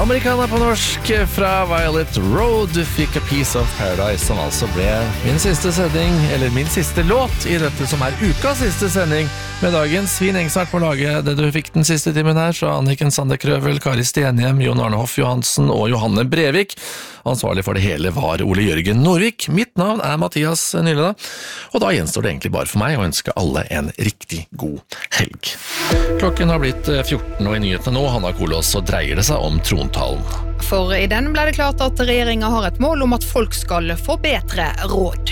Americana på norsk fra Violet Road fikk A Piece of Paradise, som altså ble min siste sending, eller min siste låt i dette som ukas siste sending med dagens. Svin Engsvart må lage det du fikk den siste timen her, fra Anniken Sandekrøvel, Kari Stenhjem, Jon Arne Hoff Johansen og Johanne Brevik. Ansvarlig for det hele var Ole Jørgen Norvik. Mitt navn Mathias Nyleda, og da gjenstår det egentlig bare for meg å ønske alle en riktig god helg. Klokken har blitt 14, og i nyhetene nå, Hanna Kolås, så dreier det seg om trontalen. For i den ble det klart at regjeringen har et mål om at folk skal få bedre råd.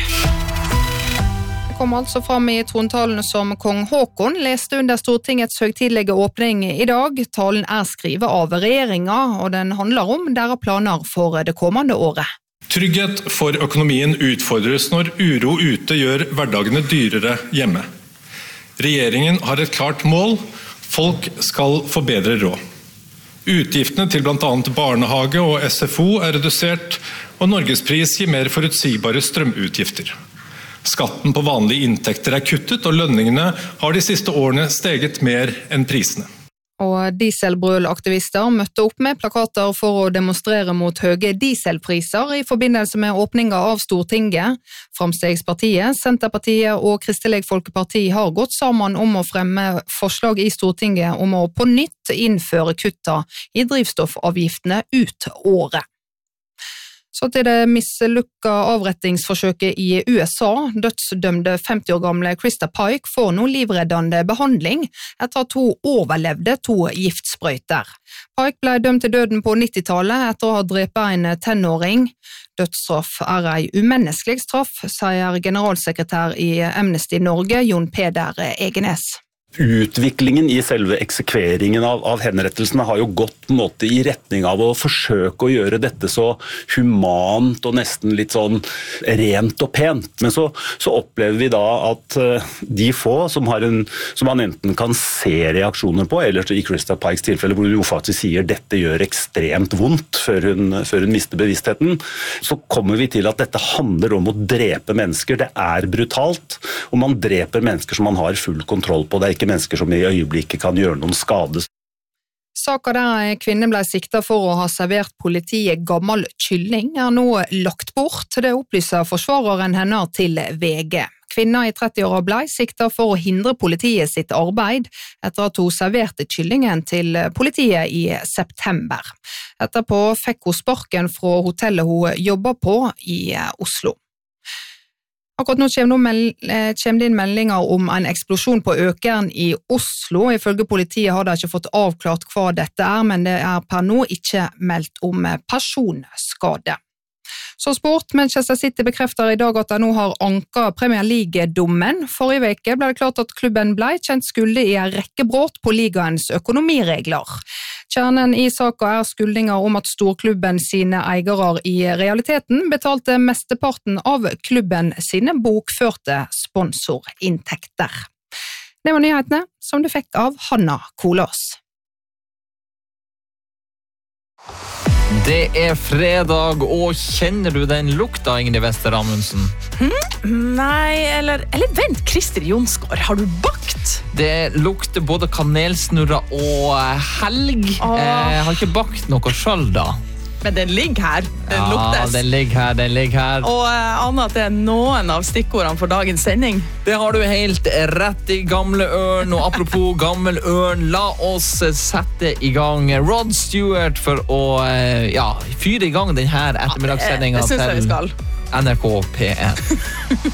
Det kom altså fram i trontalen som kong Håkon leste under Stortingets høgtidlige åpning i dag. Talen skrevet av regjeringen, og den handler om deres planer for det kommende året. Trygghet for økonomien utfordres når uro ute gjør hverdagene dyrere hjemme. Regjeringen har et klart mål. Folk skal få bedre råd. Utgiftene til blant annet barnehage og SFO redusert, og Norgespris gir mer forutsigbare strømutgifter. Skatten på vanlige inntekter kuttet, og lønningene har de siste årene steget mer enn prisene. Og dieselbrølaktivister møtte opp med plakater for å demonstrere mot høye dieselpriser i forbindelse med åpningen av Stortinget. Framstegspartiet, Senterpartiet og Kristelig Folkeparti har gått sammen om å fremme forslag i Stortinget om å på nytt innføre kutta i drivstoffavgiftene ut året. Så til det mislykka avrettingsforsøket i USA. Dødsdømte 50 år gamle Krista Pike får nå livreddende behandling etter at hun overlevde 2 giftsprøyter. Pike ble dømt til døden på 90-tallet etter å ha drept en tenåring. Dødsstraff en umenneskelig straff, sier generalsekretær i Amnesty Norge, Jon Peder Egenes. Utviklingen i selve eksekveringen av henrettelsene har jo gått på en måte i retning av å forsøke å gjøre dette så humant og nesten litt sånn rent og pent. Men så opplever vi da at de få som man enten kan se reaksjoner på, eller i Krista Pikes tilfelle hvor hun jo faktisk sier dette gjør ekstremt vondt før hun mister bevisstheten, så kommer vi til at dette handler om å drepe mennesker. Det brutalt, og man dreper mennesker som man har full kontroll på. Det ikke mennesker som i øyeblikket kan gjøre noen skade. Saka der kvinnen ble siktet for å ha servert politiet gammel kylling nå lagt bort. Det opplyser forsvareren henne til VG. Kvinna i 30-åra ble siktet for å hindre politiet sitt arbeid etter at hun serverte kyllingen til politiet i september. Etterpå fikk hun sparken fra hotellet hun jobbet på i Oslo. Akkurat nå kommer det inn meldinger om en eksplosjon på Økern i Oslo. Ifølge politiet har de ikke fått avklart hva dette men det per nå ikke meldt om personskade. Så sport, Manchester City bekrefter i dag at de nå har anket Premier League-dommen. Forrige uke ble det klart at klubben ble kjent skyldig i en rekke brudd på ligaens økonomiregler. Kjernen i saken skyldninger om at storklubben sine eiere i realiteten betalte mesteparten av klubben sine bokførte sponsorinntekter. Det var nyhetene som du fikk av Hanna Kolås. Det fredag, og kjenner du den lukta, Ingrid Wester Amundsen? Nei, eller vent, Christer Jonsgaard, har du bakt? Det lukter både kanelsnurra og helg. Jeg har ikke bakt noe selv da. Men den ligger her, den luktes. Ja, den ligger her. Og Anna, at det noen av stikkordene for dagens sending. Det har du helt rett i, gamle ørn. Og apropos gammel ørn, la oss sette i gang Rod Stewart for å fyre i gang denne ettermiddagssendingen det synes jeg vi skal. NRK P1.